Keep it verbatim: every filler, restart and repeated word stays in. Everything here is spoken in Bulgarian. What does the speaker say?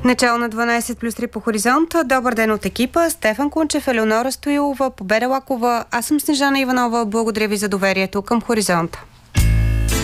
Начало на дванайсет плюс три по Хоризонта. Добър ден от екипа. Стефан Кунчев, Елеонора Стоилова, Победа Лакова. Аз съм Снежана Иванова. Благодаря ви за доверието към Хоризонта.